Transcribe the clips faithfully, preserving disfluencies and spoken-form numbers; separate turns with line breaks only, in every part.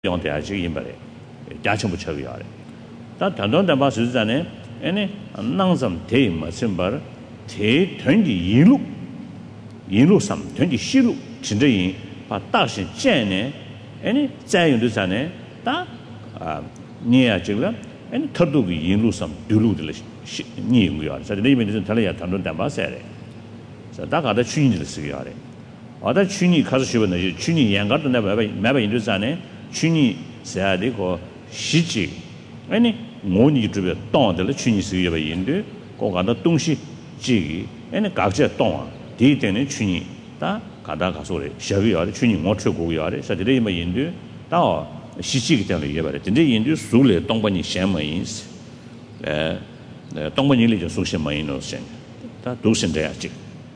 用的还是因为加强不超越的。但谈到的话实在呢，哎呢，那什么题嘛，是把题团的一路一路上团的西路，甚至于把大些建呢，哎呢，再用的啥呢？打啊，你也这个，哎，他都个一路上丢路的了，你有要的，所以那边就是他们也谈到的话噻的，所以大家都去年的是要的。而在去年开始学问的，去年严格的那买买买买印度啥呢？去年是啊那个细节，哎呢，我你这边当的了，去年是一个印度，我讲的东西这个，哎呢，搞起来当啊，第一点呢，去年他搞大搞说的，小个要的，去年我出国要的，实际的因为印度，但哦，细节个这样的也不的，真正印度数来东北人先没意思，呃呃，东北人里就说先没意思先，他都是这样子。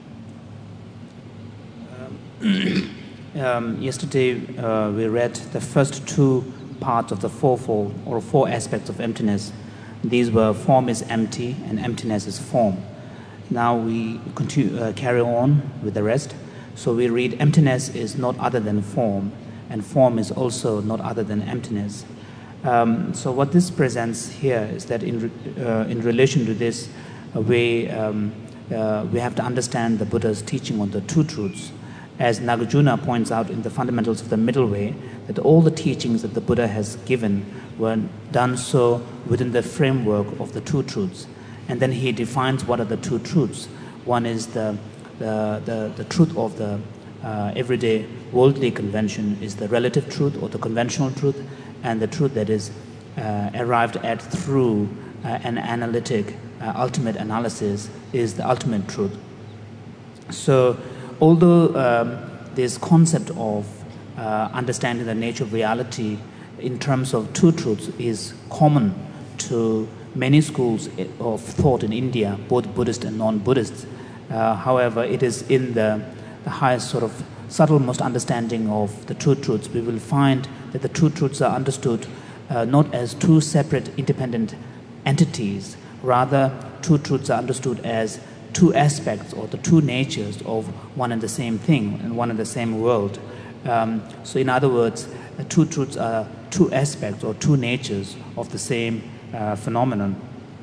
Um, yesterday uh, we read the first two parts of the fourfold or four aspects of emptiness. These were form is empty and emptiness is form. Now we continue, uh, carry on with the rest. So we read emptiness is not other than form, and form is also not other than emptiness. Um, so what this presents here is that in, re- uh, in relation to this, uh, we, um, uh, we have to understand the Buddha's teaching on the two truths. As Nagarjuna points out in the Fundamentals of the Middle Way, that all the teachings that the Buddha has given were done so within the framework of the two truths. And then he defines what are the two truths. One is the, the, the, the truth of the uh, everyday worldly convention is the relative truth or the conventional truth, and the truth that is uh, arrived at through uh, an analytic uh, ultimate analysis is the ultimate truth. So although um, this concept of uh, understanding the nature of reality in terms of two truths is common to many schools of thought in India, both Buddhist and non-Buddhist, uh, however, it is in the, the highest sort of subtlemost understanding of the two truths, we will find that the two truths are understood uh, not as two separate independent entities, rather two truths are understood as two aspects or the two natures of one and the same thing and one and the same world. Um, so in other words, the two truths are two aspects or two natures of the same uh, phenomenon.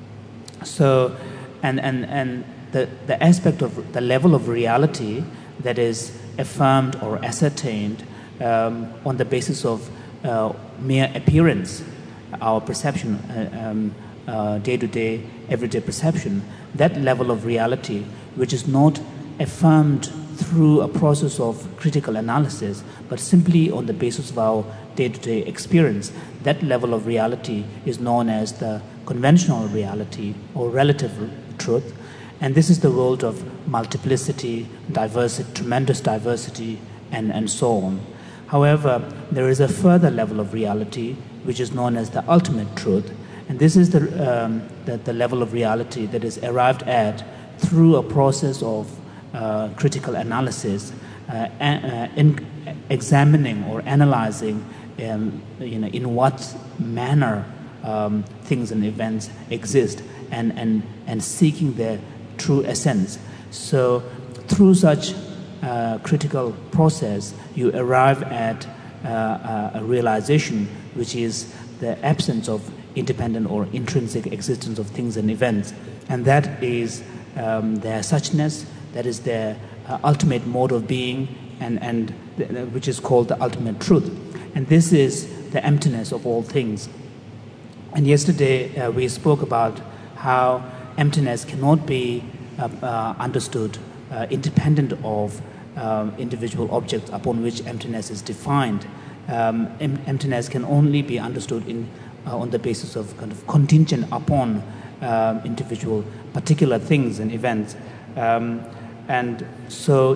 So, and, and, and the, the aspect of the level of reality that is affirmed or ascertained um, on the basis of uh, mere appearance, our perception, uh, um, uh, day-to-day, everyday perception, that level of reality which is not affirmed through a process of critical analysis but simply on the basis of our day-to-day experience, that level of reality is known as the conventional reality or relative truth, and this is the world of multiplicity, diversity, tremendous diversity, and, and so on. However, there is a further level of reality which is known as the ultimate truth, and this is the, um, the, the level of reality that is arrived at through a process of uh, critical analysis, uh, uh, in examining or analyzing um, you know, in what manner um, things and events exist, and, and, and seeking their true essence. So through such uh, critical process, you arrive at uh, a realization which is the absence of independent or intrinsic existence of things and events, and that is um, their suchness, that is their uh, ultimate mode of being, and, and th- which is called the ultimate truth. And this is the emptiness of all things. And yesterday uh, we spoke about how emptiness cannot be uh, uh, understood uh, independent of um, individual objects upon which emptiness is defined. Um, em- emptiness can only be understood in Uh, on the basis of kind of contingent upon um, individual particular things and events. Um, and so,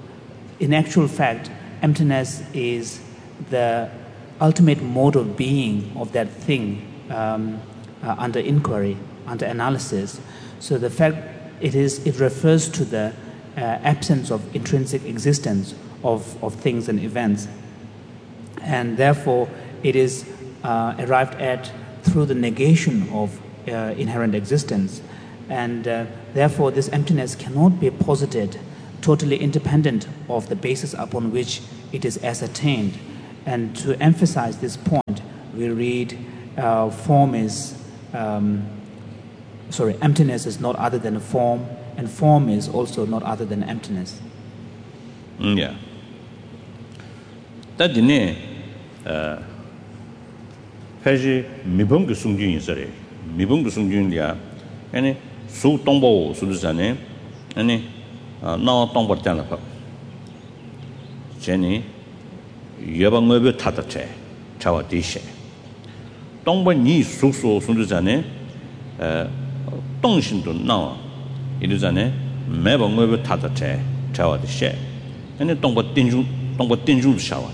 in actual fact, emptiness is the ultimate mode of being of that thing um, uh, under inquiry, under analysis. So the fact it is, it refers to the uh, absence of intrinsic existence of, of things and events. And therefore, it is Uh, arrived at through the negation of uh, inherent existence, and uh, therefore this emptiness cannot be posited totally independent of the basis upon which it is ascertained. And to emphasize this point, we read uh, form is, um, sorry, emptiness is not other than form, and form is also not other than emptiness.
Mm, yeah. That dine, uh, Paji Mibung Sungjun is a Mibung Sungjun, yeah, any so tombo, Suzanne, any now tombo telephone. Jenny, you have a mobile tatache, Chawa Dishe. Tombo ni suso Suzanne, uh, Tongshin to now, it is an meba mobile tatache, Chawa Dishe, and a tombo tinju, tombo tinju shower.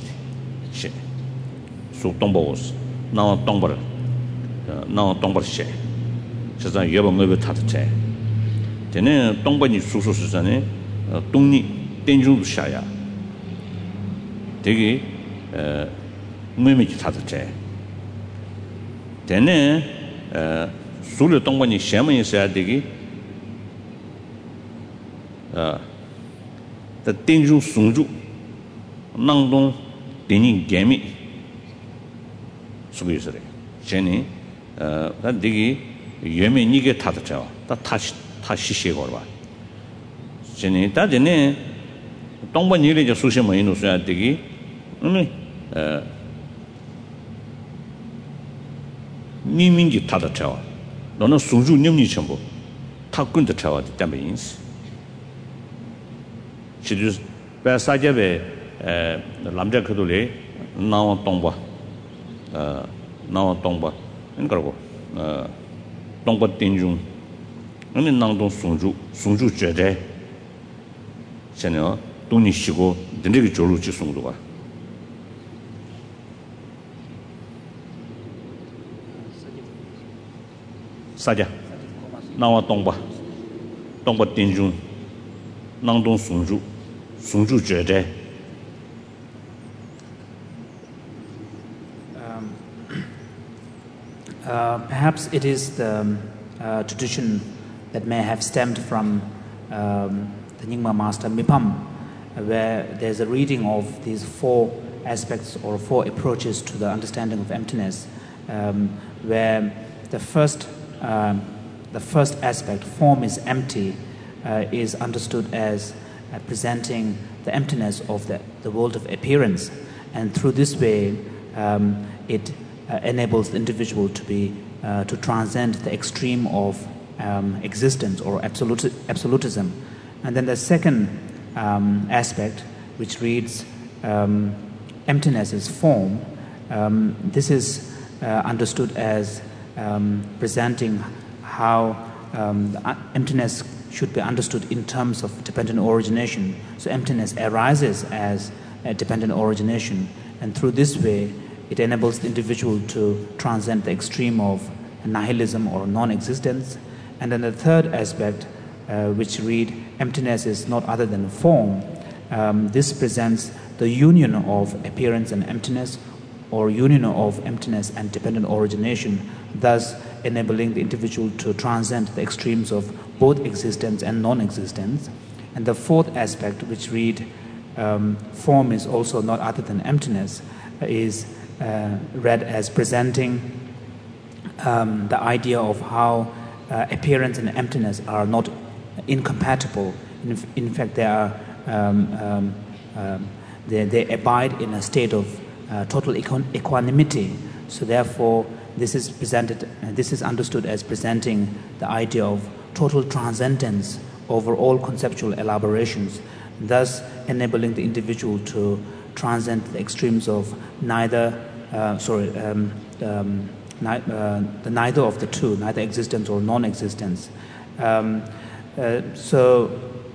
So tombos, now tomber, now tomber she. Says I have a mobile tatache. Then tombo ni suso Suzanne, Tony Tinju Shire. 되게 어 무미지 타다체 되네 어 술을 동반이 샤먼이 있어야 되기 어더 땡주 송주 낭동 되니 개미 수고있어요 제니 어다 되게 예매 니게 타다체 다 다시 다시 시고 봐 제니 다 되네 동반 일이 저 수시 뭐 있는 소야 되기 음, 어, 니민지 타다 차와. 너는 수주 님니 전부 타군도 차와 때문에 인스. 지금 배사제베 에 남자 그들이 나와 동바 어 나와 동바 그러고 어 동바 띵중 아니 나도 수주 수주 제대 전혀 돈이 쉬고 된게 졸로 지송도 봐. 사자 나와 동바 동바 띵중 낭동 송주 송주 제대
um, uh, perhaps it is the um, uh, tradition that may have stemmed from um, the Nyingma master Mipam, where there's a reading of these four aspects or four approaches to the understanding of emptiness, um, where the first Um, the first aspect, form is empty, uh, is understood as uh, presenting the emptiness of the, the world of appearance. And through this way, um, it uh, enables the individual to be, uh, to transcend the extreme of um, existence or absolute, absolutism. And then the second um, aspect, which reads, um, emptiness is form, um, this is uh, understood as Um, presenting how um, the emptiness should be understood in terms of dependent origination. So emptiness arises as a dependent origination, and through this way it enables the individual to transcend the extreme of nihilism or non-existence. And then the third aspect, uh, which read emptiness is not other than form, um, this presents the union of appearance and emptiness, or union of emptiness and dependent origination, thus enabling the individual to transcend the extremes of both existence and non-existence. And the fourth aspect, which read um, form is also not other than emptiness, is uh, read as presenting um, the idea of how uh, appearance and emptiness are not incompatible. In, in fact, they are um, um, um, they, they abide in a state of Uh, total equ equanimity. So therefore, this is presented, uh, this is understood as presenting the idea of total transcendence over all conceptual elaborations, thus enabling the individual to transcend the extremes of neither, uh, sorry, um, um, ni uh, the neither of the two, neither existence or non-existence. Um, uh, so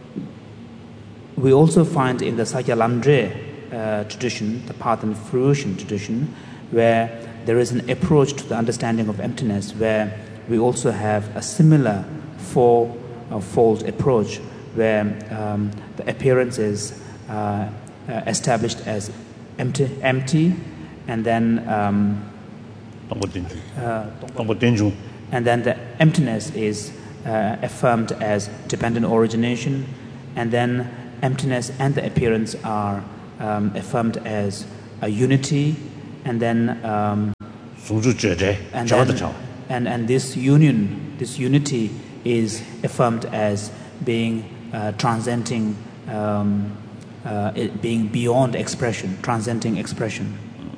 we also find in the Sakya Lamdre Uh, tradition, the path and fruition tradition, where there is an approach to the understanding of emptiness, where we also have a similar four-fold uh, approach, where um, the appearance is uh, uh, established as empty, empty, and then um, uh, and then the emptiness is uh, affirmed as dependent origination, and then emptiness and the appearance are Um, affirmed as a unity, and then um, and, then, and and this union, this unity is affirmed as being uh, transcending, um, uh, it being beyond expression, transcending expression.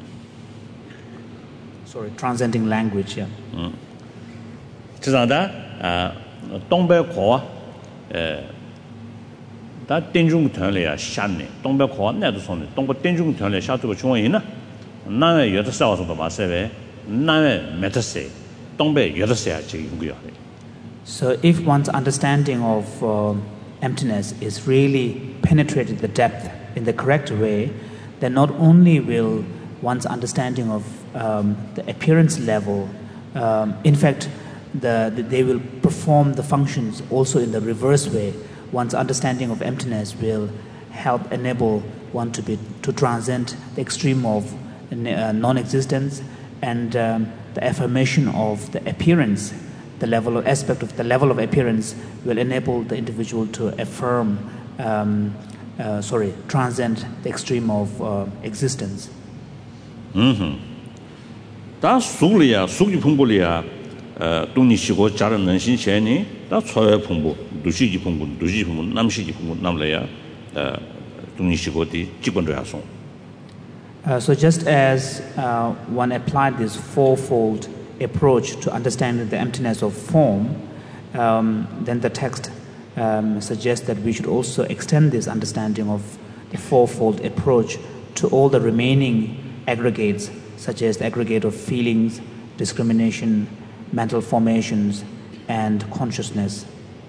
Sorry, transcending language. Yeah.
Mm. 这样的啊，东北话，呃，但电中团里啊，下呢，东北话那都说呢，东北电中团里下这个情况呢，那位有的时候说的嘛，是呗，那位没得谁，东北有的时候就用不了的。
So if one's understanding of uh, emptiness is really penetrated the depth in the correct way, then not only will one's understanding of um, the appearance level, um, in fact, the, the, they will perform the functions also in the reverse way. One's understanding of emptiness will help enable one to be to transcend the extreme of uh, non-existence and um, the affirmation of the appearance. The level of aspect of the level of appearance will enable the individual to affirm, um, uh, sorry, transcend the extreme of uh, existence.
Mm-hmm. 다 속리야, 속이 풍부리야. 어, 동니시고 자른 능신 전에 다 초회 풍부, 두시지 풍부, 두시지 풍부, 남시지 풍부 남래야. 어, 동니시고디 직권도야송.
So just as uh, one applied this fourfold approach to understanding the emptiness of form, um, then the text um, suggests that we should also extend this understanding of the fourfold approach to all the remaining aggregates, such as the aggregate of feelings, discrimination, mental formations, and consciousness.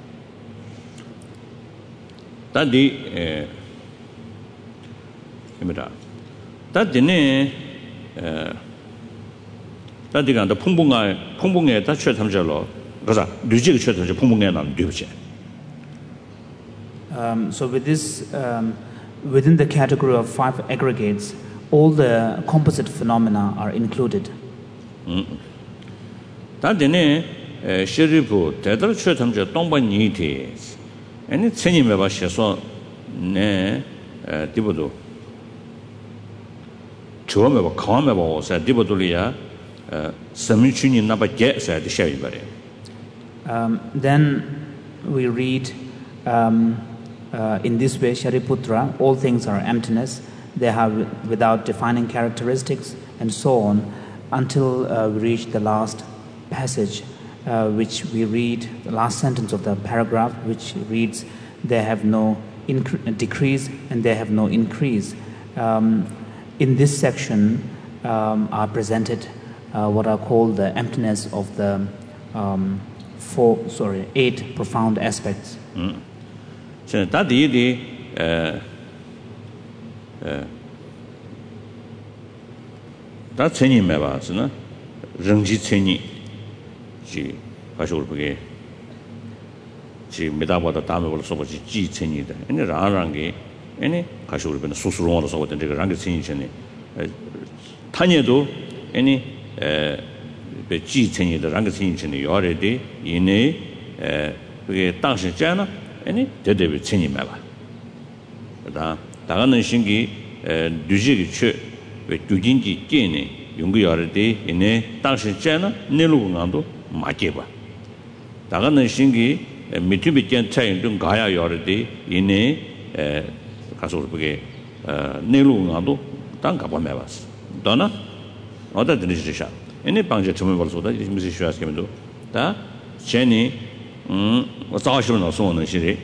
Tadi, eh, gimana? Tadi ni, eh, tadi kan ada pungbunga, pungbunga dah cuci tham jalo, kasa, lucu cuci tham jalo pungbunga nan diuci.
Um, so with this, um, within the category of five aggregates, all the composite phenomena are included.
Tadi ni, shiripu, tadi cuci tham jalo tongba ni ti, ini ceni meba sheso ne dibodo. Chuo meba, kawa meba osa dibodo liya.
Um, then we read um, uh, in this way, Shariputra, all things are emptiness, they have without defining characteristics, and so on, until uh, we reach the last passage, uh, which we read, the last sentence of the paragraph, which reads, they have no incre- decrease and they have no increase. Um, in this section um, are presented Uh, what are called the emptiness of the um, four, sorry, eight profound aspects.
So that is the that ceni meba, so na, rengji ceni, ji, pasur bagi, ji medabada dame bola soba ji ji ceni da. Ini rang rangi, ini pasur bagi susurong bola soba dan juga rangi ceni ceni. Tanya tu, ini 에 지천이들 안 같은 요래디 이내 에 그게 당시 잖아 아니 대대비 천이 말아 그다 다가는 신기 에 뉴지기 최왜 두진지 깨네 용기 요래디 이내 당시 잖아 내로가도 맞게 봐 다가는 신기 미티비 짠 차이 좀 가야 요래디 이내 에 가서 그게 어 내로가도 땅 가봐 매봤어 너나 어디 들으시죠? 얘네 방제 처음에 벌써다 이제 무슨 쉬었으면도 다 제니 음 자시로 나서는 시리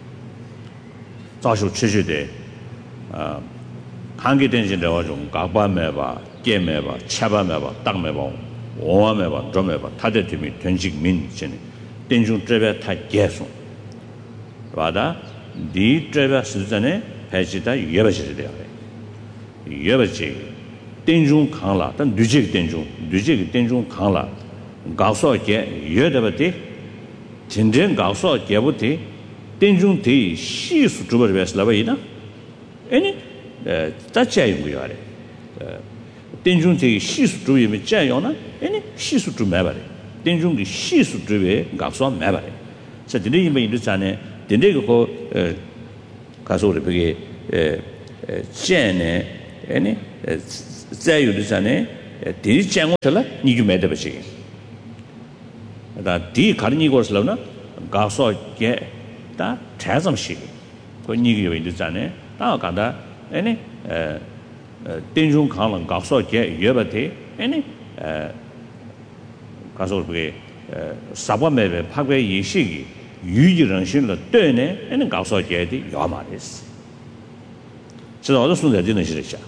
자시로 취지대 아 한개 된진 내가 좀 가봐매 봐 깨매 봐 차봐매 봐 딱매 봐 오와매 봐 좀매 봐 타대팀이 된식 민 전에 된중 트레베 타 계속 와다 디 트레베 시전에 배지다 예배지를 돼요 예배지 Tenjung Kangla, then Dujik Tenjung, Dujik Tenjung Kangla, Gauso Ge, Yodabati, Tindin Gauso Gebuti, Tenjung Ti, she is to be Lavina. Any that's a yard. Tenjung Ti, she is to be Jayona, any she is to Mabari. Tenjung, she is to be Gauso Mabari. So the name in the Sane, the Nego Casori Piggy, Jane, any. 在有的자네 디 장고들라 니주 매대버시 다 디 가르니 거슬러나 가서게 다 차점시 그 니기 요인도 자네 다 간다 아니 에 땡중 강랑 가서게 여버티 아니 에 가서 그게 사범매배 파괴 이식이 유지런신을 때네 아니 가서게디 요마레스 저도 순서 되는 시리자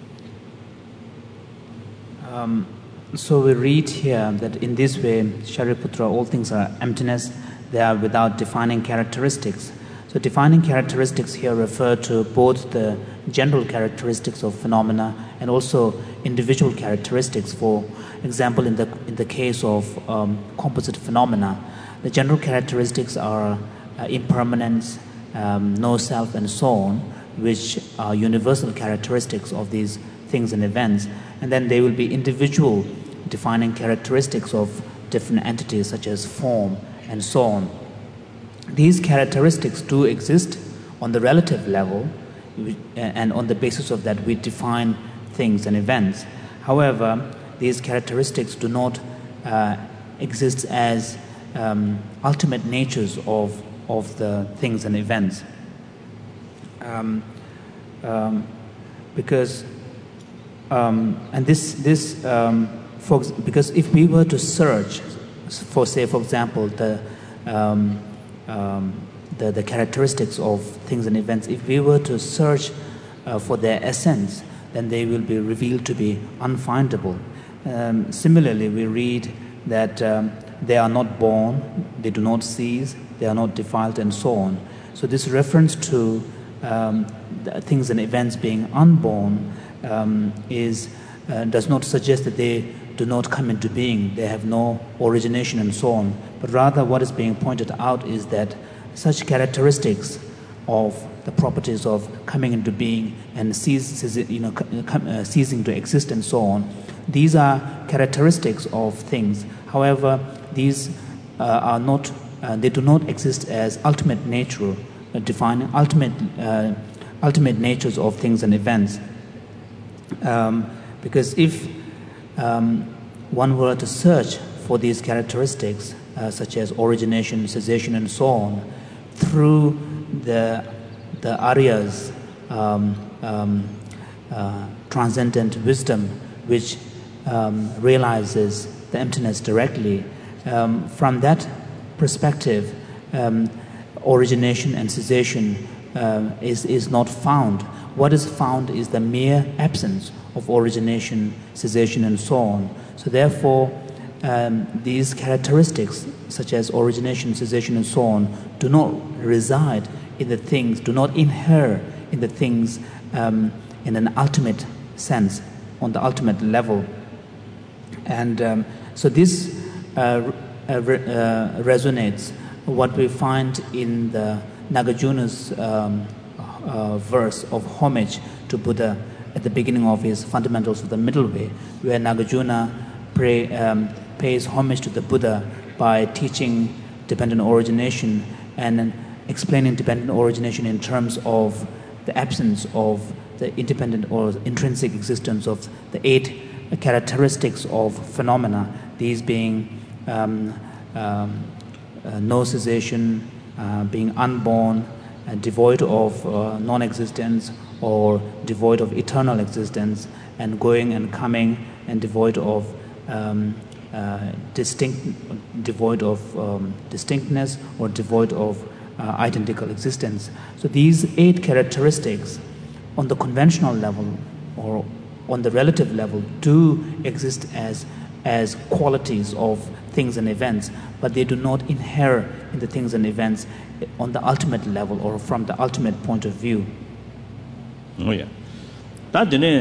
Um, so we read here that in this way, Shariputra, all things are emptiness, they are without defining characteristics. So defining characteristics here refer to both the general characteristics of phenomena and also individual characteristics. For example, in the, in the case of um, composite phenomena, the general characteristics are uh, impermanence, um, no self, and so on, which are universal characteristics of these things and events. And then there will be individual defining characteristics of different entities such as form and so on. These characteristics do exist on the relative level, and on the basis of that we define things and events. However, these characteristics do not uh, exist as um, ultimate natures of, of the things and events. Um, um, because Um, and this, this um, for, because if we were to search for, say, for example, the, um, um, the, the characteristics of things and events, if we were to search uh, for their essence, then they will be revealed to be unfindable. Um, similarly, we read that um, they are not born, they do not cease, they are not defiled, and so on. So this reference to um, the things and events being unborn Um, is uh, does not suggest that they do not come into being, they have no origination and so on, but rather what is being pointed out is that such characteristics of the properties of coming into being and cease, you know, uh, ceasing to exist and so on, these are characteristics of things. However, these uh, are not, uh, they do not exist as ultimate nature, uh, defining ultimate, uh, ultimate natures of things and events. Um, because if um, one were to search for these characteristics, uh, such as origination, cessation, and so on, through the the Arya's um, um, uh, transcendent wisdom, which um, realizes the emptiness directly, um, from that perspective, um, origination and cessation uh, is is not found. What is found is the mere absence of origination, cessation, and so on. So therefore, um, these characteristics, such as origination, cessation, and so on, do not reside in the things, do not inhere in the things um, in an ultimate sense, on the ultimate level. And um, so this uh, uh, re- uh, resonates what we find in the Nagarjuna's um, Uh, verse of homage to Buddha at the beginning of his Fundamentals of the Middle Way, where Nagarjuna pray, um, pays homage to the Buddha by teaching dependent origination and explaining dependent origination in terms of the absence of the independent or intrinsic existence of the eight characteristics of phenomena, these being um, um, uh, no cessation, uh, being unborn, Uh, devoid of uh, non-existence or devoid of eternal existence, and going and coming, and devoid of um, uh, distinct, devoid of um, distinctness or devoid of uh, identical existence. So these eight characteristics, on the conventional level or on the relative level, do exist as as qualities of things and events, but they do not inhere in the things and events on the ultimate level or from the ultimate point of view.
Oh yeah. That dene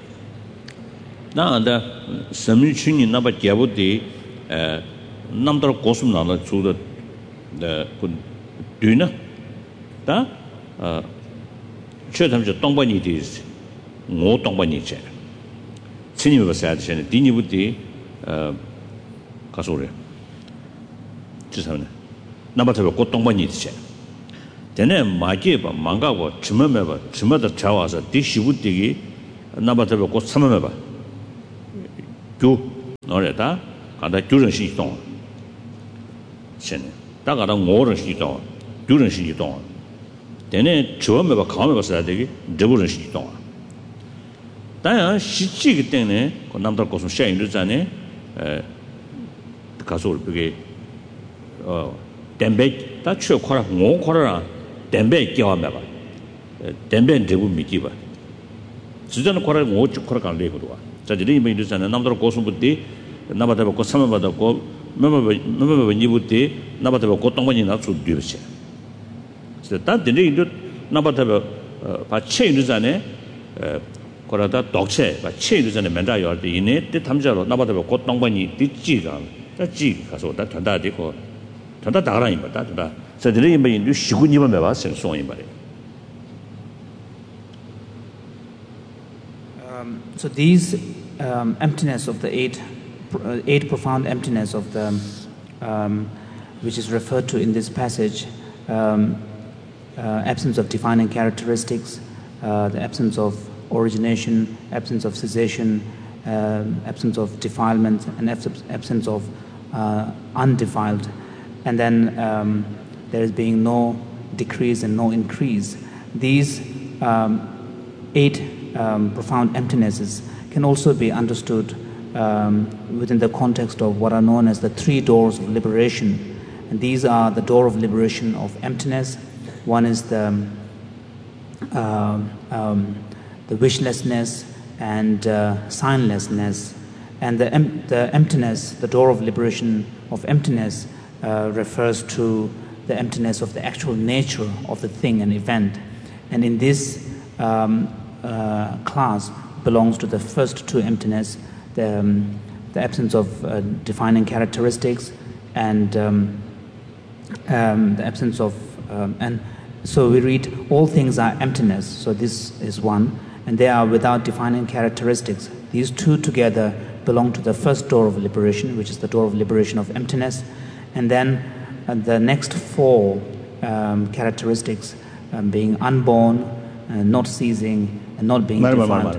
na da sami chuni na ba gyabu de eh namdar kosum na la chu de kun duna da eh che tham je tongba ni de ngo tongba ni che chini ba sa de ne dini bu de eh ka so re chi sa ne 나바타고 고통반이 있지. 되네 마게바 망가고 주면매바 주면다 차와서 디시부디기 나바다베 고 삼아봐 교 너래다 가다 교정 시동 신 다가다 오른 시동 교정 시동 되네 처음에 봐 가면 봤어야 되기 대부분 시동 다야 시치기 때문에 그 남들 것은 샤인을 자네 에 가서 그게 어 덴베 다 추어 코라 오 코라 덴베 끼워봐 덴베 대부 미기 봐 진짜는 코라 오 코라 간 레고도 와 자들이 이미 이르잖아 남들 것은 부디 나바다 고 삼아바다 고 뭐뭐 뭐뭐 니부디 나바다 고 동반이 나서 뒤르시 그래서 다 되네 이제 나바다 바 체인이잖아요 거라다 독체 바 체인이잖아요 맨다 요때 이네 때 탐자로 나바다 고 동반이 뒤지가 지 가서 다 전다 되고 전다 다라니 말다 전다 저들이 이미 이제 시군이만 봐 생송이 말이에요.
Um, so these um, emptiness of the eight, uh, eight profound emptiness of the, um, which is referred to in this passage, um, uh, absence of defining characteristics, uh, the absence of origination, absence of cessation, uh, absence of defilement, and absence of uh, undefiled, and then um, there is being no decrease and no increase. These um, eight Um, profound emptinesses can also be understood um, within the context of what are known as the three doors of liberation. And these are the door of liberation of emptiness. One is the, uh, um, the wishlessness and uh, signlessness. And the, em- the emptiness, the door of liberation of emptiness, uh, refers to the emptiness of the actual nature of the thing and event. And in this um, Uh, class belongs to the first two emptiness, the, um, the absence of uh, defining characteristics and um, um, the absence of, um, and so we read all things are emptiness, so this is one, and they are without defining characteristics. These two together belong to the first door of liberation, which is the door of liberation of emptiness, and then uh, the next four um, characteristics um, being unborn, uh, not ceasing, and not being defiled,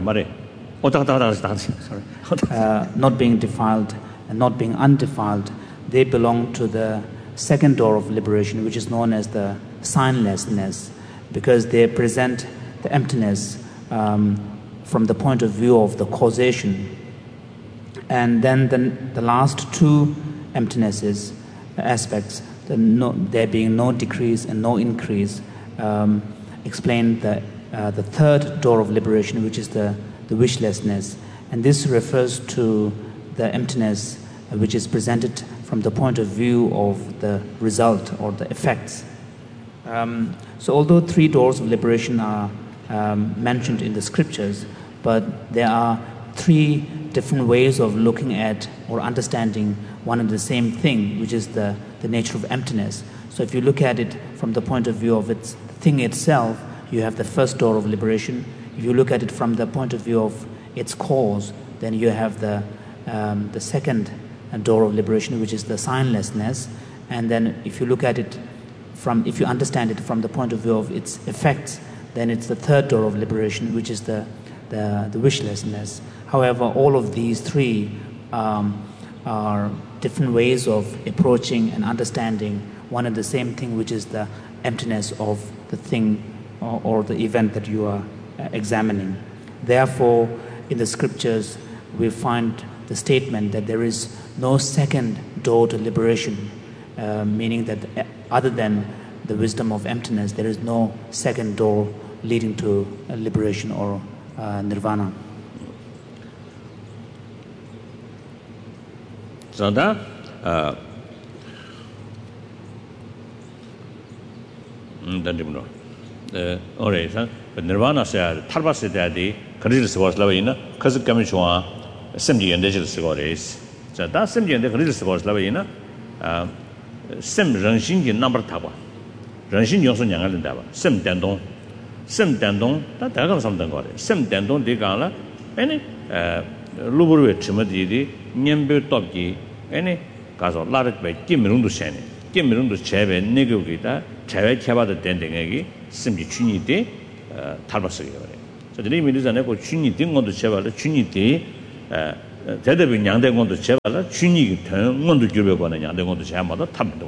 uh, not being defiled and not being undefiled, they belong to the second door of liberation, which is known as the signlessness, because they present the emptiness um, from the point of view of the causation. And then the, the last two emptinesses, aspects, the no, there being no decrease and no increase, um, explain the Uh, the third door of liberation, which is the, the wishlessness. And this refers to the emptiness uh, which is presented from the point of view of the result or the effects. Um, so although three doors of liberation are um, mentioned in the scriptures, but there are three different ways of looking at or understanding one and the same thing, which is the, the nature of emptiness. So if you look at it from the point of view of its thing itself, you have the first door of liberation. If you look at it from the point of view of its cause, then you have the um, the second door of liberation, which is the signlessness. And then if you look at it from, if you understand it from the point of view of its effects, then it's the third door of liberation, which is the the, the wishlessness. However, all of these three um, are different ways of approaching and understanding one and the same thing, which is the emptiness of the thing or, or the event that you are uh, examining. Therefore, in the scriptures, we find the statement that there is no second door to liberation, uh, meaning that other than the wisdom of emptiness, there is no second door leading to uh, liberation or uh, nirvana.
So that uh, mm, Uh, alright, so nirvana said, Tarba said that the Karilis was Lavina, Kazak Kamishwa, Simji and Digital Sigores. So that Simji and the Karilis was Lavina, Sim Ranshin number Tawa, Ranshin Yosun Yangalindava, Sim Dandon, Sim Dandon, that I got something got it. Sim Dandon de Gala, any Luburu Chimadi, Nyambu Topki, any Kazo Larik by Kim Rundu Shani, Kim Rundu Cheve, Negugita, Cheve Kaba the Dending. 심지 춘이데 탈바스게 그래. 저들이 미리잖아요. 그 춘이 된 것도 제발로 춘이 돼 대대비 양된 것도 제발로 춘이 된 것도 교배관은 양된 것도 제마다 탑니다.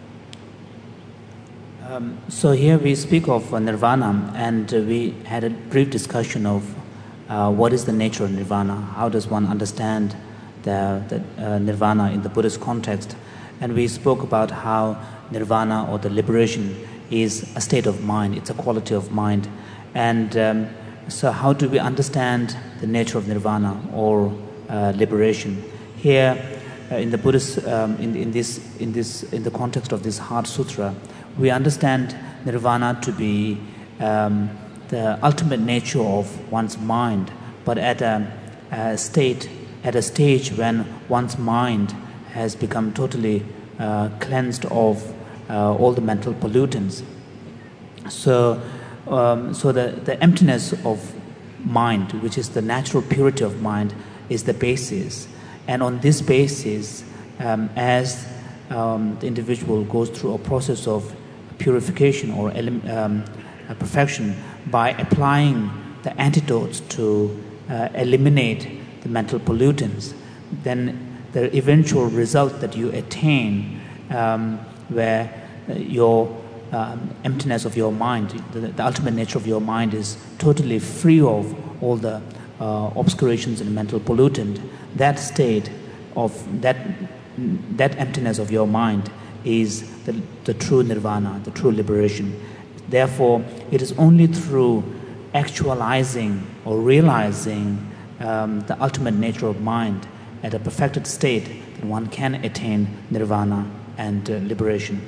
Um, so here we speak of uh, nirvana, and uh, we had a brief discussion of uh, what is the nature of nirvana, how does one understand the, the uh, nirvana in the Buddhist context, and we spoke about how nirvana or the liberation is a state of mind, it's a quality of mind, and um, so how do we understand the nature of nirvana or uh, liberation? Here uh, in the Buddhist, um, in, in this, in this, in the context of this Heart Sutra, we understand nirvana to be um, the ultimate nature of one's mind, but at a, a state, at a stage when one's mind has become totally uh, cleansed of uh, all the mental pollutants. So, um, so the, the emptiness of mind, which is the natural purity of mind, is the basis. And on this basis, um, as um, the individual goes through a process of purification or um, perfection by applying the antidotes to uh, eliminate the mental pollutants, then the eventual result that you attain, um, where your um, emptiness of your mind, the, the ultimate nature of your mind is totally free of all the uh, obscurations and mental pollutant, that state of that, that emptiness of your mind is the, the true nirvana, the true liberation. Therefore, it is only through actualizing or realizing um, the ultimate nature of mind at a perfected state that one can attain nirvana and uh, liberation.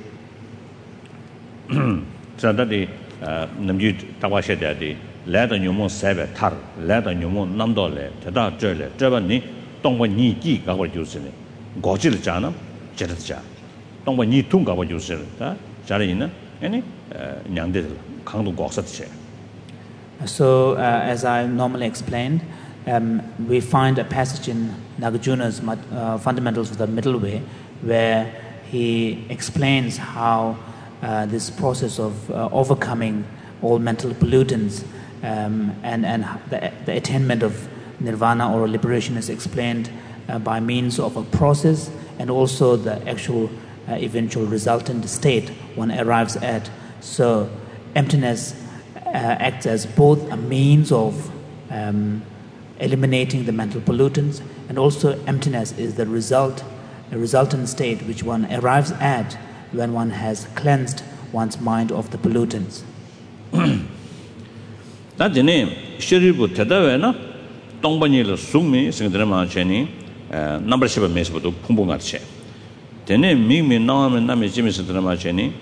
So that the namju tawashe daddy let the nyumo sebe tar let the nyumo namdole tada jole jabani dongwa ni ji ga wa jusi ne gojil jana jeda ja dongwa ni tung ga wa jusi da jare ina any nyangde 강도 고학사체.
So, uh, as I normally explained, um, we find a passage in Nagarjuna's uh, Fundamentals of the Middle Way where he explains how uh, this process of uh, overcoming all mental pollutants um, and, and the, the attainment of nirvana or liberation is explained uh, by means of a process and also the actual uh, eventual resultant state one arrives at. So, emptiness uh, acts as both a means of um, eliminating the mental pollutants, and also emptiness is the result, a resultant state which one arrives at when one has cleansed one's mind of the pollutants.
That's the name. Shiribu Tadavena, Tongbanyil Sumi, Singdrama Cheni, number seven Mesbo, Pumbungache. The name Mimi Nam and Nami Jimmy Sindrama Cheni,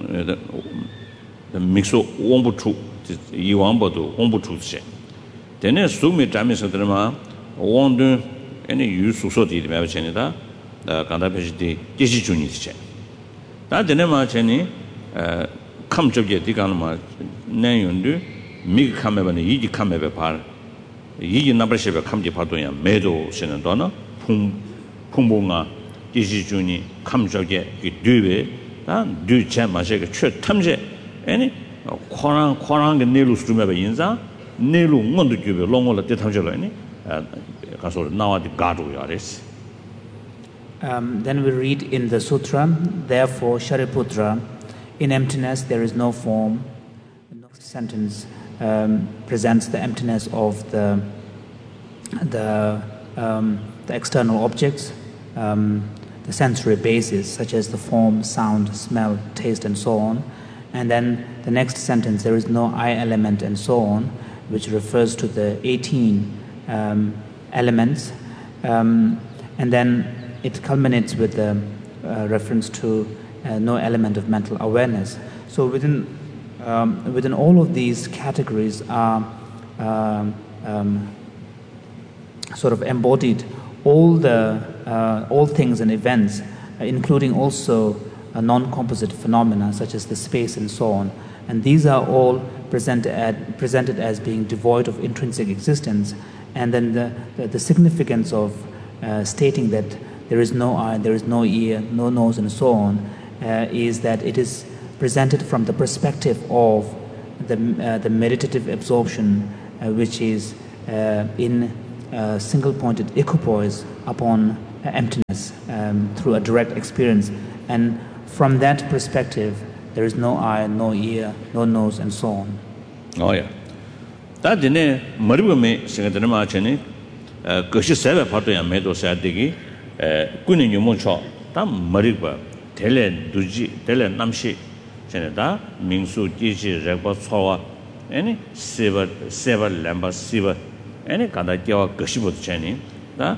the Mixo Wombutu, Iwambo, Wombutu. Then a Sumi Tamis Drama, Wonder any use so did Mavachenita, the Kandapesti, Junice. That the name of Cheni, come to get the Ganama, Nayundu, Mig Kamevan, Yi Kameva Par, Yi number shape come to Patoya, Meadow, Senadona, Pum Pumbunga, Juni, come to get it do and do Chamashek, Church Tamje, any Korang, Korang and Nelus to Mavayinza. Nelu ngondu kyube longola tethamjelo ni kasol now the gadu yaris.
Um, then we read in the sutra, therefore Shariputra, in emptiness there is no form. The next sentence um, presents the emptiness of the the um, the external objects, um, the sensory bases such as the form, sound, smell, taste, and so on. And then the next sentence, there is no I element and so on, which refers to the eighteen um, elements, um, and then it culminates with the uh, reference to uh, no element of mental awareness. So within um, within all of these categories are um, um, sort of embodied all the uh, all things and events, uh, including also uh, non-composite phenomena such as the space and so on. And these are all presented, at, presented as being devoid of intrinsic existence. And then the, the, the significance of uh, stating that there is no eye, there is no ear, no nose, and so on, uh, is that it is presented from the perspective of the, uh, the meditative absorption uh, which is uh, in uh, single-pointed equipoise upon uh, emptiness um, through a direct experience. And from that perspective, there is no eye, no ear, no nose, and so on.
Oh yeah. That dine maribu me singadana ma chene kashi sebe pato ya me do sa digi kuni nyumo cho ta mariba tele duji tele namshi chene da mingsu jiji rekba chowa any sever sever lamba siva any kada kyawa kashi bo chene da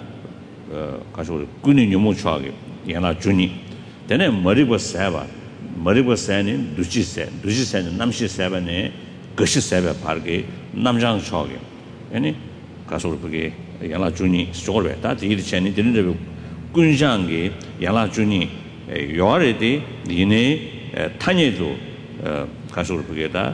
kashi kuni nyumo cho ge yana juni dene mariba seba mariba sene duji se duji sene namshi seba ne kashi sebe parge namjang choge yani kaso buge yala juni sore da di cheni din de kunjang ge yala juni yore de yine tanyedo kaso buge da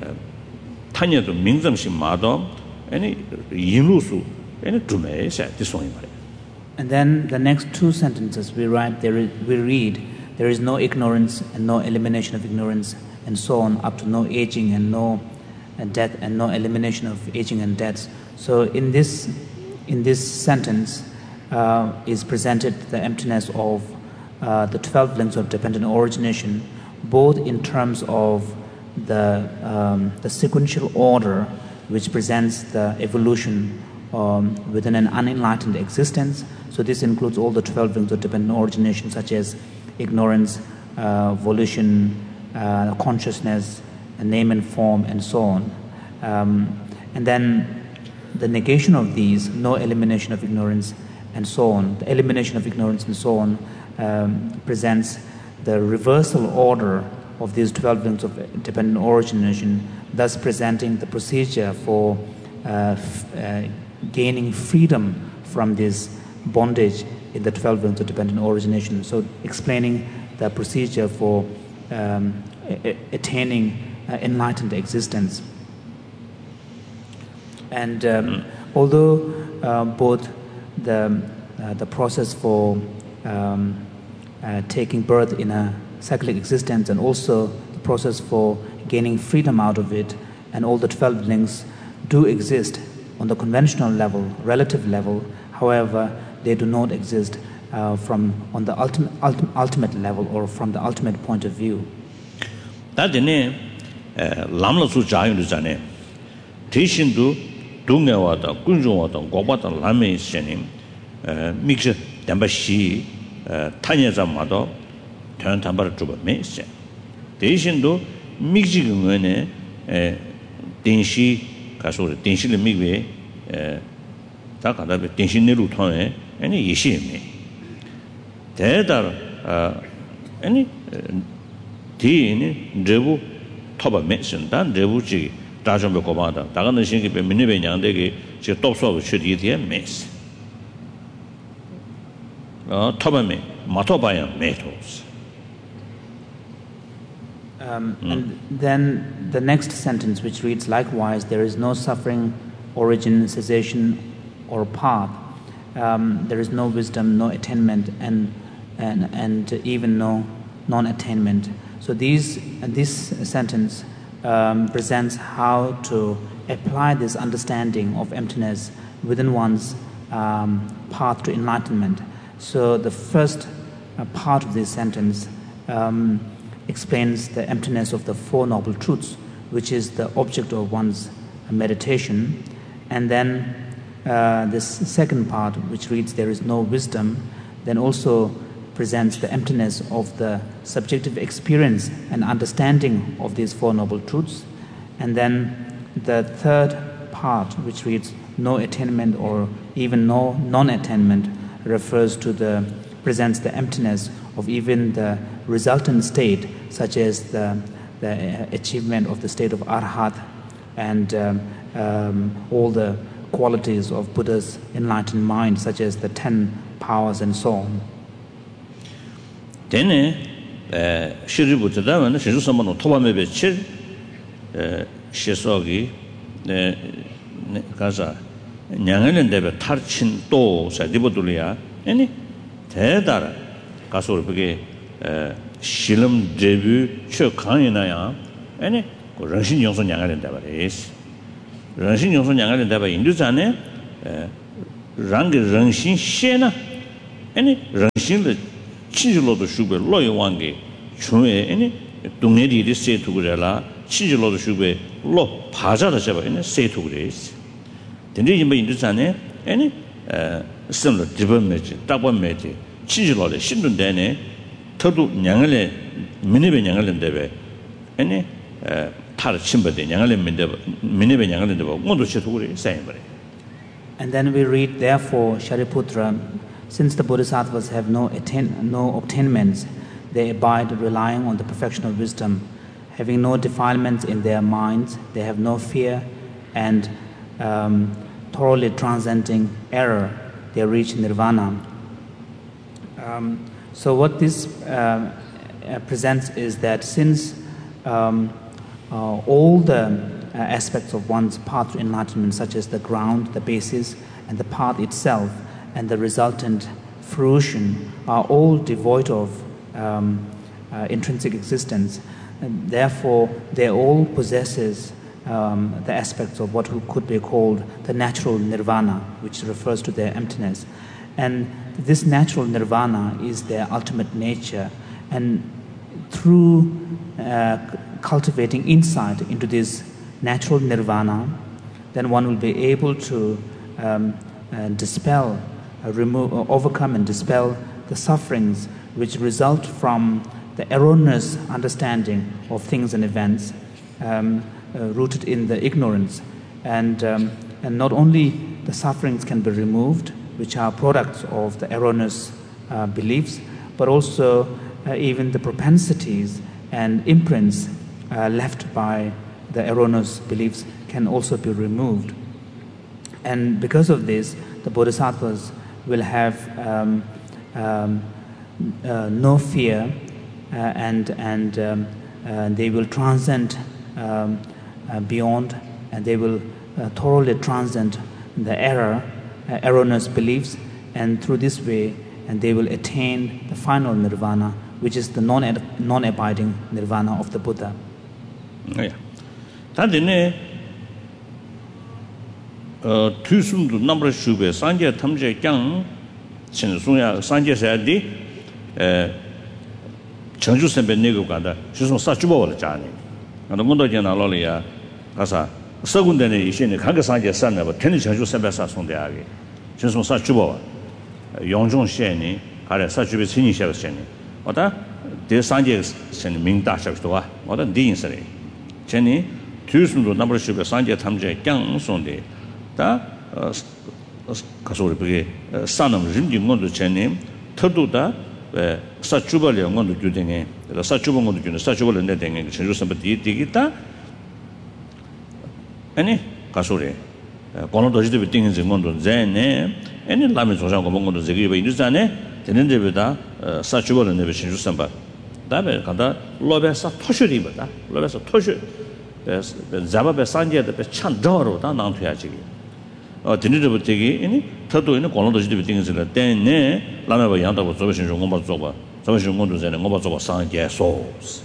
tanyedo minzamshi mado yani yinlusu yani tume sha disong mare.
And then the next two sentences we write there is, we read there is no ignorance and no elimination of ignorance and so on up to no aging and no and death and no elimination of aging and death. So in this in this sentence uh, is presented the emptiness of uh, the twelve links of dependent origination, both in terms of the um, the sequential order which presents the evolution um, within an unenlightened existence. So this includes all the twelve links of dependent origination, such as ignorance, uh, volition, uh, consciousness, name and form, and so on. Um, and then the negation of these, no elimination of ignorance, and so on. The elimination of ignorance and so on um, presents the reversal order of these twelve links of dependent origination, thus presenting the procedure for uh, f- uh, gaining freedom from this bondage in the twelve links of dependent origination. So explaining the procedure for um, a- attaining Uh, enlightened existence. And um, mm. although uh, both the uh, the process for um, uh, taking birth in a cyclic existence and also the process for gaining freedom out of it and all the twelve links do exist on the conventional level, relative level, however, they do not exist uh, from on the ultimate, ultimate ultimate level or from the ultimate point of view.
That lamla su jayu du jane tishin du dunga wa da kunjung wa da goba da lame shenim mix damba shi tanya za ma do tan tambar juba me she tishin du mix ji ngene din shi ka so de din shi le mi be ta ka da be din shi ne lu thon e ani yi shi me de da ani di ni rebu toba mention dan rebuji dajon be komanda daga ne shin be minne be nyang de ge je top so chu di de mes ah toba me ma toba ya metos.
Um, mm. And then the next sentence, which reads, likewise, there is no suffering, origin, cessation, or path. Um, there is no wisdom, no attainment, and and and even no non-attainment. So these this sentence um, presents how to apply this understanding of emptiness within one's um, path to enlightenment. So the first uh, part of this sentence um, explains the emptiness of the Four Noble Truths, which is the object of one's meditation. And then uh, this second part, which reads, there is no wisdom, then also presents the emptiness of the subjective experience and understanding of these Four Noble Truths. And then the third part, which reads, no attainment or even no non-attainment, refers to the, presents the emptiness of even the resultant state, such as the, the achievement of the state of Arhat and um, um, all the qualities of Buddha's enlightened mind, such as the ten powers and so on.
Then, Shri Buddha, when Shri Samano Tobame Chir, Shisogi, Gaza, Nyangan Debe Tarchin Do, Sadibodulia, any Tedara, Gasorpege, Shilam Debu, Chokanaya, any Rashin Yonson Yangan Debe is. Rangshin Yongson Yangal Daba Induzane, Rang Rangshin Shena, any Rangshin the Chijolo the Sugar, Loy Wangi, Chue, any Dungedi say to Gurella, Chijolo the Sugar, Lo Paza the Saba, and say to Grace. The name Induzane, any similar Dibber double meti, Chijolo the Shindun Dane, Todu Yangale, Minibe Yangal Debe, any and
then we read, therefore, Shariputra, since the Bodhisattvas have no, attain, no obtainments, they abide relying on the perfection of wisdom. Having no defilements in their minds, they have no fear, and um, thoroughly transcending error, they reach nirvana. Um, so what this uh, presents is that since um, Uh, all the uh, aspects of one's path to enlightenment, such as the ground, the basis, and the path itself, and the resultant fruition, are all devoid of um, uh, intrinsic existence. And therefore, they all possesses um, the aspects of what could be called the natural nirvana, which refers to their emptiness. And this natural nirvana is their ultimate nature. And through uh, cultivating insight into this natural nirvana, then one will be able to um, uh, dispel, uh, remove, uh, overcome and dispel the sufferings which result from the erroneous understanding of things and events um, uh, rooted in the ignorance. And, um, and not only the sufferings can be removed, which are products of the erroneous uh, beliefs, but also uh, even the propensities and imprints Uh, left by the erroneous beliefs can also be removed. And because of this, the Bodhisattvas will have um, um, uh, no fear uh, and, and um, uh, they will transcend um, uh, beyond, and they will uh, thoroughly transcend the error, uh, erroneous beliefs, and through this way, and they will attain the final nirvana, which is the non non-abiding nirvana of the Buddha.
Yeah. Tadine uh tusum du number shube sanje thamje kyang chin suya sanje sadi uh changju sembe nego gada shusum sa chubo wala jani ando ngondo jena lo le ya kasa segunde ne ishine kanga sanje sanna ba ten changju sembe sa sonde age shusum sa chubo yongjong sheni kare sa chube chini shebe sheni oda de sanje sen ming da shebe to wa oda din sare Jenny, Tuesday number sugar Sanja Tamja Gang Sunday. Da Kasori Sanam Rimdi Mondo Jenny, Taduda, Sachuba Mondo Juding, the Sachuba Mondo Jun, Sachuba and Netting, somebody digita. Any Kasori, Konodo is things in Mondo Zene, any Lamis was on Mondo Zagiba in Zane, the Nendevida, Sachuba and never change Samba. Dabe Kanda, Lobesa Toshuri, but Lobesa Toshur. Zababa Sanja the Chandoro, down to Yachigi. Or Tinidabutigi, any Tato in a colon of things in the ten, Lama Yanta was Sobation Gomazoba, Sobation Gondos and Gomazoba Sanja souls.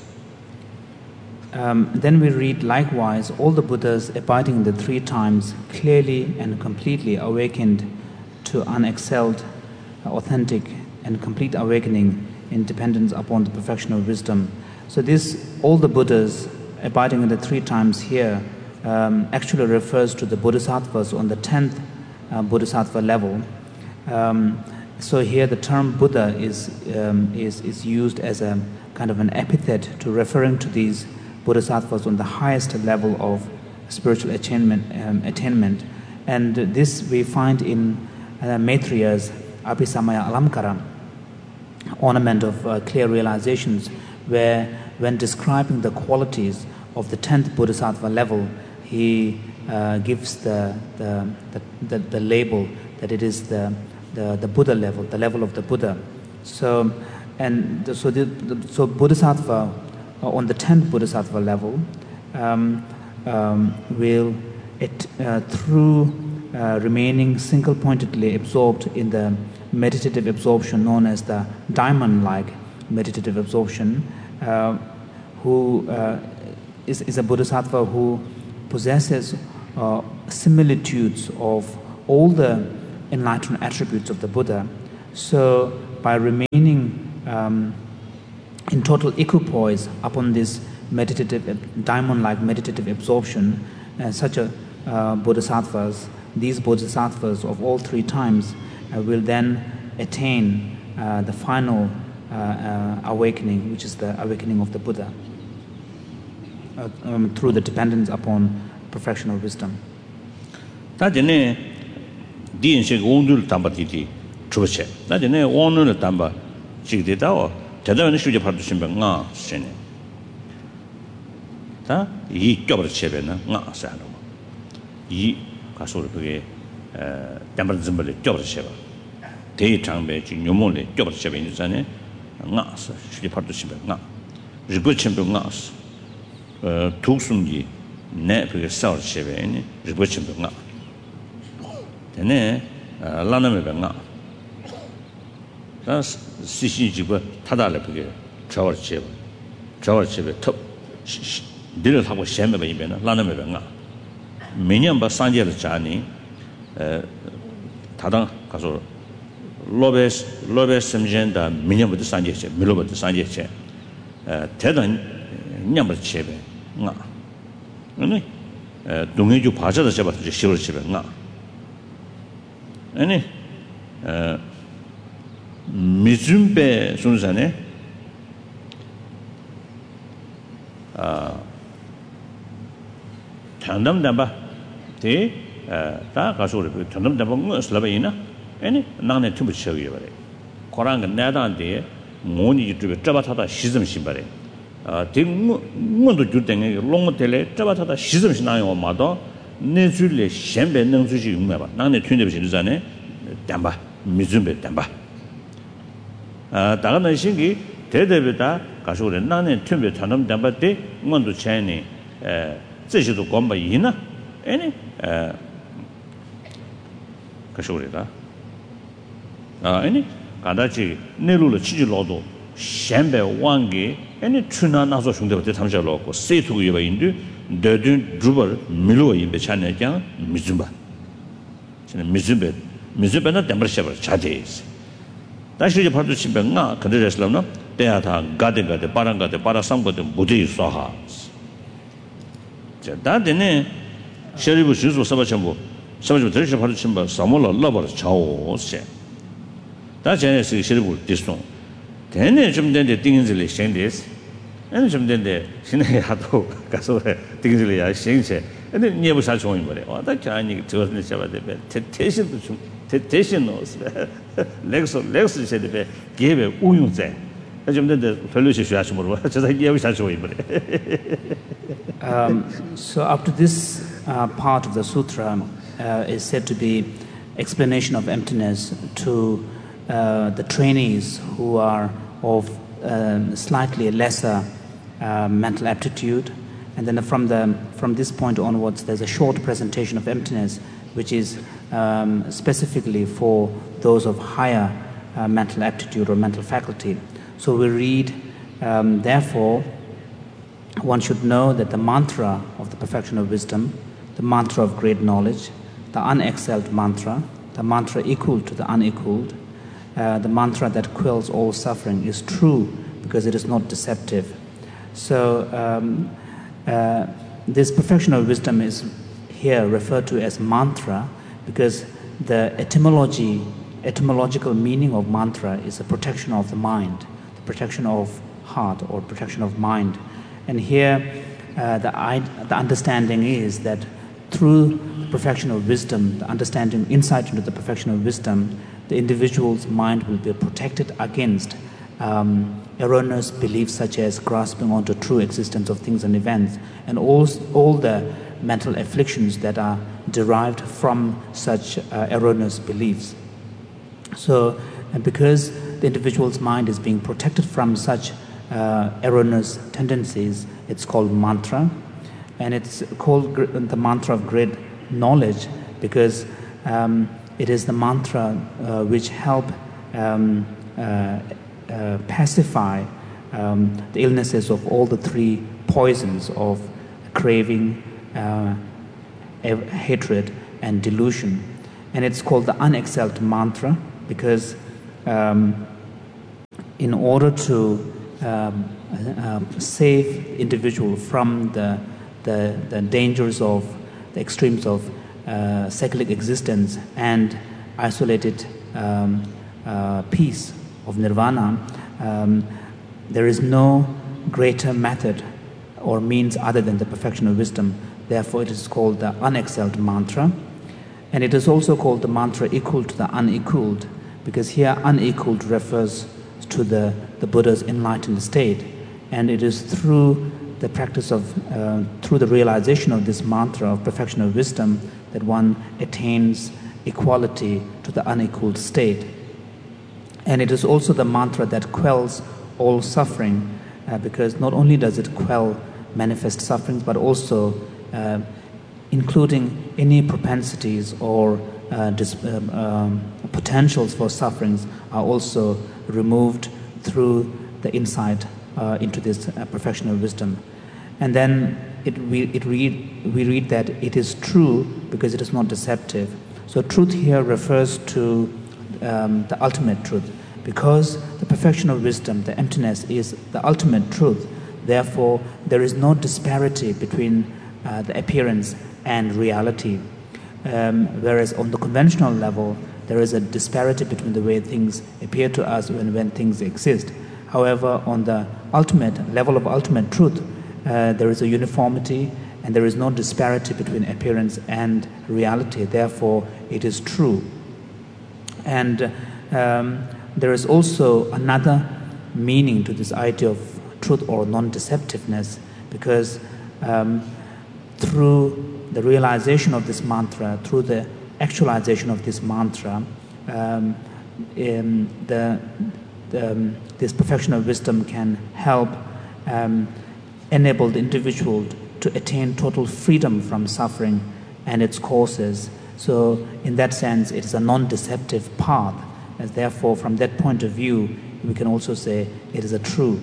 Then we read, likewise, all the Buddhas abiding the three times clearly and completely awakened to unexcelled, authentic, and complete awakening in dependence upon the perfection of wisdom. So this, all the Buddhas abiding in the three times here um, actually refers to the Bodhisattvas on the tenth uh, Bodhisattva level. Um, so here the term Buddha is, um, is, is used as a kind of an epithet to referring to these Bodhisattvas on the highest level of spiritual attainment. Um, attainment. And this we find in uh, Maitriya's Abhisamaya Alamkara, ornament of uh, clear realizations, where when describing the qualities of the tenth Bodhisattva level, he uh, gives the the, the, the the label that it is the, the, the Buddha level, the level of the Buddha. So, and the, so, the, the, so Bodhisattva, uh, on the tenth Bodhisattva level, um, um, will, it, uh, through uh, remaining single-pointedly absorbed in the meditative absorption known as the diamond-like meditative absorption, uh, who uh, is, is a Bodhisattva who possesses uh, similitudes of all the enlightened attributes of the Buddha. So by remaining um, in total equipoise upon this meditative, diamond-like meditative absorption, uh, such a uh, bodhisattvas, these bodhisattvas of all three times uh, will then attain uh, the final uh, uh, awakening, which is the awakening of the Buddha, uh, um, through the dependence upon perfection of wisdom.
다전에 디인식 온들 담바티티 추버체. 다전에 온을 담바 지게다오 대단한 수제 받으신 병아 신네. 다이 껴버 체베나 나 사노. 이 가소를 그게 에 담바 좀벌 껴버 체바. 대장배 진요몬에 껴버 체베 있잖아요. 나 수제 받으신 병아. 리고 챔병아. 어 독순기 내 그게 싸울 체베니 리고 챔병아. 네, 라나메 병아. 다 시시지고 타달래 그게 저월체. 저월체에 톱 늘을 하고 셴메 이면은 라나메 병아. 매년 바 산제를 자니 에 다당 가서 로베스 로베스 심젠다 매년부터 산제체, 밀로부터 산제체. 에 대단 냠을 체베. 나. 아니 에 동해주 바자도 잡아서 시월 집에 나. 아니 어 미준배 순산에 아 단담담바 대다 가서를 단담담바 뭐 슬라바이나 아니 나네 tum부 쳐요 버래 고랑가 내다한테 모니 유튜브에 잡아타다 시즘 신발에 아 대문도 줄땡에 롱모텔에 잡아타다 시즘 신나요 마도 내줄래 셴배 능수지 용매봐 나네 튠데비 주자네 담바 미준배 담바 아 다가는 신기 대대비다 가서래 나네 튠배 단담 담바때 문도 차이니 에这些都 관바 이나 아니 에 가서래다 아 아니 가다지 내루를 치질로도 셴배 왕게 아니 추나 나서 중대부터 탐자로고 세투고 예바인데 더든 주벌 밀로이 베찬내장 미준바 저는 미준베 미준베나 담버셔버 자데스 다시 이제 바로 신병아 그들에서는 대하다 가데가데 바랑가데 바라상거데 무대이 쏴하 자 다데네 셔리부 주소 서바첨부 서바첨부 들으셔 바로 신바 사몰라 러버를 자오세 다제네스 셔리부 디송 대네 좀 된데 띵인들이 생데스 아니 좀 된데 신의 하도 가서 띵들이야 신세 근데 니부 사촌이 뭐래 와다 자니 저는 잡아대 대신도 좀 대신 넣었어 렉스 렉스 세대 개베 우용제 좀 된데 별로 쉬쉬하시 모르고 저다 니부 사촌이 뭐래
um so up to this uh, part of the sutra uh, is said to be explanation of emptiness to uh, the trainees who are of um, slightly lesser Uh, mental aptitude, and then from the from this point onwards there's a short presentation of emptiness which is um, specifically for those of higher uh, mental aptitude or mental faculty. So we read um, therefore one should know that the mantra of the perfection of wisdom, the mantra of great knowledge, the unexcelled mantra, the mantra equal to the unequaled, uh, the mantra that quells all suffering is true because it is not deceptive. So um, uh, this perfection of wisdom is here referred to as mantra because the etymology, etymological meaning of mantra is the protection of the mind, the protection of heart or protection of mind. And here uh, the, the understanding is that through the perfection of wisdom, the understanding, insight into the perfection of wisdom, the individual's mind will be protected against um, erroneous beliefs such as grasping onto true existence of things and events, and all, all the mental afflictions that are derived from such uh, erroneous beliefs. So, and because the individual's mind is being protected from such uh, erroneous tendencies, it's called mantra, and it's called the mantra of great knowledge because um, it is the mantra uh, which help um, uh, Uh, pacify um, the illnesses of all the three poisons of craving, uh, hatred, and delusion. And it's called the unexcelled mantra because um, in order to um, uh, save the individual from the, the, the dangers of the extremes of uh, secular existence and isolated um, uh, peace of nirvana, um, there is no greater method or means other than the perfection of wisdom. Therefore, it is called the unexcelled mantra. And it is also called the mantra equal to the unequaled, because here unequaled refers to the, the Buddha's enlightened state. And it is through the practice of, uh, through the realization of this mantra of perfection of wisdom that one attains equality to the unequaled state. And it is also the mantra that quells all suffering, uh, because not only does it quell manifest sufferings, but also uh, including any propensities or uh, dis- um, um, potentials for sufferings are also removed through the insight uh, into this uh, perfection of wisdom. And then it, we, it read, we read that it is true because it is not deceptive. So truth here refers to um, the ultimate truth. Because the perfection of wisdom, the emptiness, is the ultimate truth. Therefore, there is no disparity between uh, the appearance and reality. Um, whereas on the conventional level, there is a disparity between the way things appear to us and when things exist. However, on the ultimate level of ultimate truth, uh, there is a uniformity and there is no disparity between appearance and reality. Therefore, it is true. And um, there is also another meaning to this idea of truth or non-deceptiveness, because um, through the realization of this mantra, through the actualization of this mantra, um, in the, the, um, this perfection of wisdom can help um, enable the individual to attain total freedom from suffering and its causes. So in that sense, it is a non-deceptive path. And therefore, from that point of view, we can also say it is a true.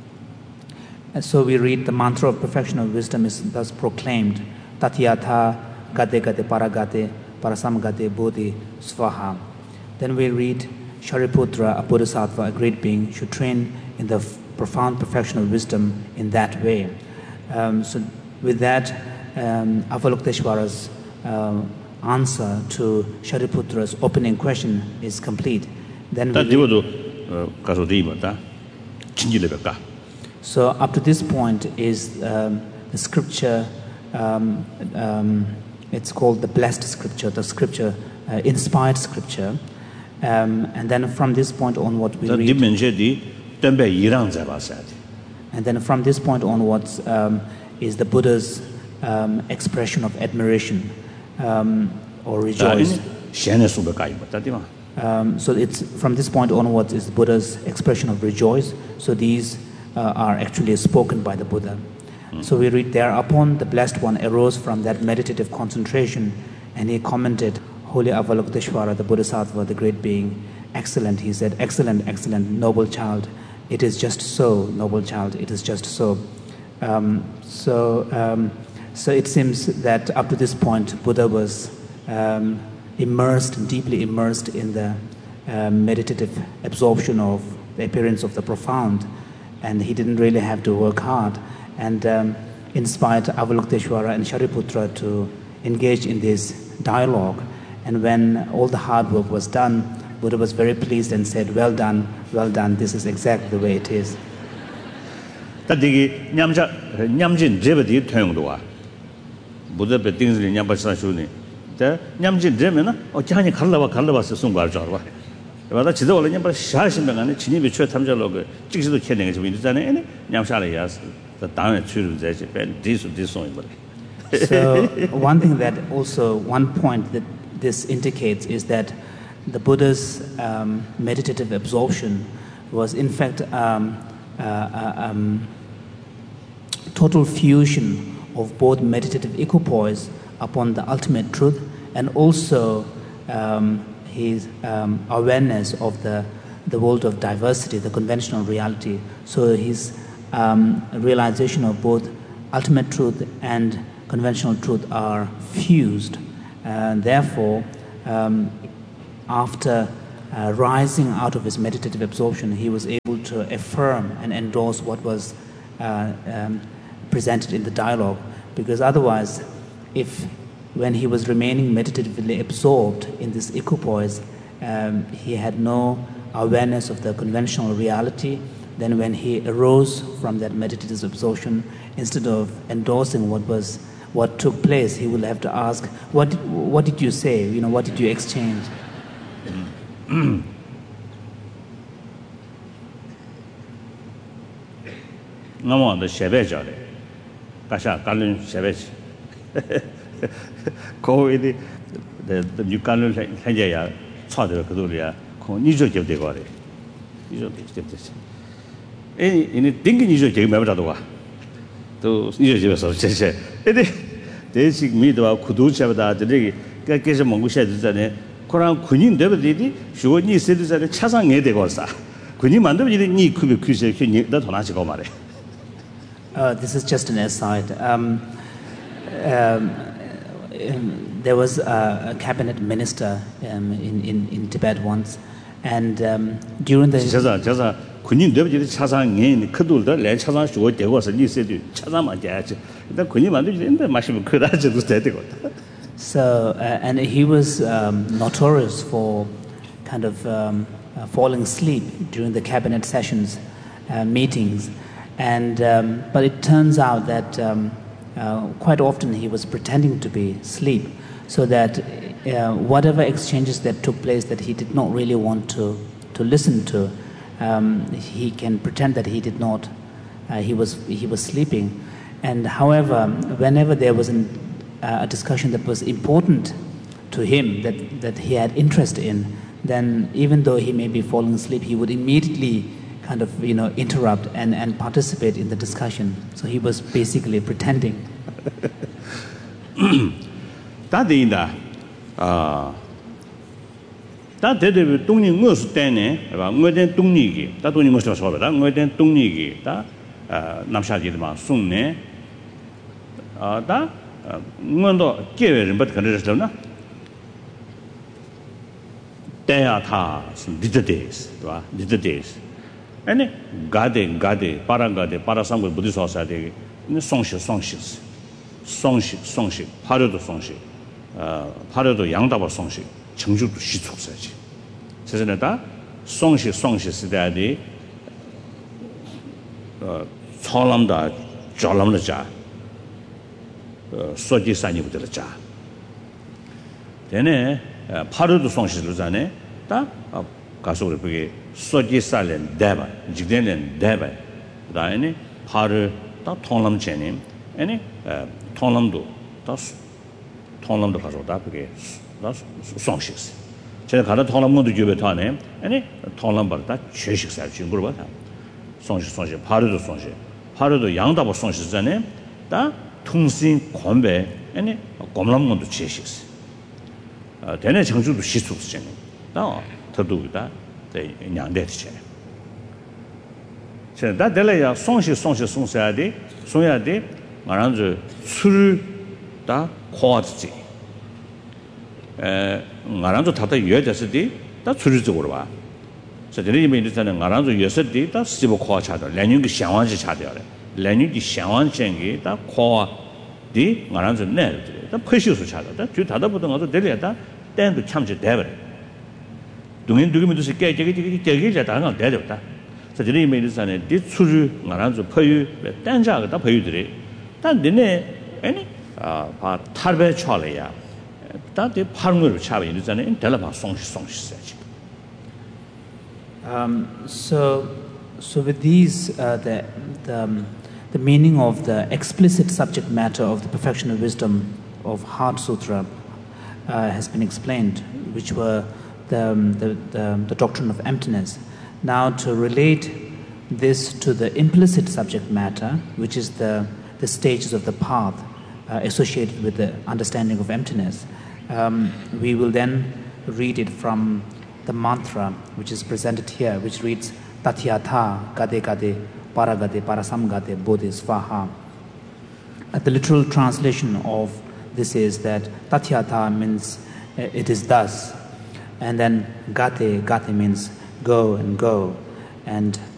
And so we read the mantra of perfection of wisdom is thus proclaimed, Tatyatha gate gate paragate parasam gate bodhi svaha. Then we read, Shariputra, a bodhisattva, a great being, should train in the f- profound perfection of wisdom in that way. Um, so with that, um, Avalokiteshvara's uh, answer to Shariputra's opening question is complete. Then we read, so up to this point is um, the scripture, um, um, it's called the blessed scripture, the scripture, uh, inspired scripture. Um, and then from this point onward we read, and then from this point onwards um, is the Buddha's um, expression of admiration. Um, or rejoice. Um, so it's from this point onwards is Buddha's expression of rejoice. So these uh, are actually spoken by the Buddha. Mm. So we read, thereupon the Blessed One arose from that meditative concentration, and he commented, Holy Avalokiteshvara, the Bodhisattva, the great being, excellent. He said, excellent, excellent, noble child. It is just so, noble child. It is just so. Um, so. Um, So it seems that up to this point, Buddha was um, immersed, deeply immersed in the um, meditative absorption of the appearance of the profound, and he didn't really have to work hard, and um, inspired Avalokiteshvara and Shariputra to engage in this dialogue. And when all the hard work was done, Buddha was very pleased and said, well done, well done, this is exactly the way it is.
Buddha be things in Yambasa Shuni. The Yamjin Demina, or Jani Kalava Kalava Sungar Jarva. But that's all in Yamba Shashim and Chinibi Tamjaloga, Jixu Kenning is with any Yamshalias, the down children, this this song.
So, one thing that also, one point that this indicates is that the Buddha's um, meditative absorption was, in fact, um, uh, uh, um, total fusion of both meditative equipoise upon the ultimate truth and also um, his um, awareness of the, the world of diversity, the conventional reality. So his um, realization of both ultimate truth and conventional truth are fused. And therefore, um, after uh, rising out of his meditative absorption, he was able to affirm and endorse what was uh, um, presented in the dialogue. Because otherwise, if when he was remaining meditatively absorbed in this equipoise, um, he had no awareness of the conventional reality, then when he arose from that meditative absorption, instead of endorsing what was what took place, he will have to ask, what what did you say? You know, what did you exchange?
No, the Shevejare. Kasha, Kalun Shevej. Ko the the new Kalun Hajaya, Father Kaduria, Nijo Jev de Gore. Nijo Jev. In a thinking Nijo Jev Mavadua. To Nijo Jev of Cheshe. They seek me to Kudu Shavada, the day, Kakes Mongusha, the Koran Kunin Devidi, Shu Ni citizen Chasang Edegosa. Kunim and the Ni Kubi Kusa, that Honachigomare.
Uh, this is just an aside. Um, um, um, there was a, a cabinet minister um, in, in, in Tibet once, and um, during the...
자자 자자 군인 되버지 차상에 그들도 내 차상 쇼 되고서 니세도 차상만 돼야지. 일단 군인 만들지는데 마시면 그다지도 되고.
So uh, and he was um, notorious for kind of um, uh, falling asleep during the cabinet sessions, uh, meetings. And um, but it turns out that um, uh, quite often he was pretending to be asleep, so that uh, whatever exchanges that took place that he did not really want to to listen to, um, he can pretend that he did not. Uh, he was he was sleeping, and however, whenever there was an, uh, a discussion that was important to him, that that he had interest in, then even though he may be falling asleep, he would immediately kind of, you know, interrupt and, and participate in the discussion. So he was basically pretending.
That in the uh that the Tony Mus Dane, about Muden Tunigi, that only must have solved that Muden Tunigi, that Namshadima Sunne, uh, that Mundo Kevin, but can register. They are some little days, little days. And Gade, Gade, Paragade, Parasam Buddhist Society, Songshi, Songshis, Songshi, Songshi, Parado Songshi, Parado Yangdaba Songshi, Chengju to Shitu Sachi. Says that Songshi, Songshi, Sidadi, Solamda, Jolamda, Soji Sani with the Cha. Then Parado Songshi Luzane, that Kasuri. Soji Salen Deva, Jigden Deva, Diane, Paru, that Tonlam Chenim, any Tonlamdo, that's Tonlam the Kasodapke, that's Songshis. Chekada Tonlam to Jubetane, any Tonlam, but that Cheshik Sachi Gurba, Songshi Songshi, Paru the Songshi, Paru the Yangdaba Songshis, that Tungsin Kombe, any Gomlam to Cheshis. Then I change to Shisus Chenim. Now, to do that. The young dead chair. So that delay of Songshi Songshi Songsiade, Sonyade, Maranzo, Suru da Quadzi. Maranzo Tata Yedasity, that's Suru. So the name is that Maranzo yesterday, that's Sibo Quachada, Lenin Shawanji Chadere, Lenin Shawan Chengi, that Qua di Maranzo Ned, the precious Chada, that you Tata put another delay, then to Chamche Devil. Doing doing to say, get it down dead. So the name is an edit through Maranzo Payu, but Danja, the Payu. That the any part Tarbe Chalia. That the Parmur Chavi is an intelligent song song search.
Um, so, so with these, uh, the, the, um, the meaning of the explicit subject matter of the perfection of wisdom of Heart Sutra uh, has been explained, which were The, the, the, the doctrine of emptiness. Now to relate this to the implicit subject matter, which is the, the stages of the path uh, associated with the understanding of emptiness, um, we will then read it from the mantra which is presented here, which reads Tatyatha Gade Gade Paragade Parasamgade Bodhi Svaha. Uh, the literal translation of this is that tatyata means uh, it is thus, and then gate, gate means go and go, and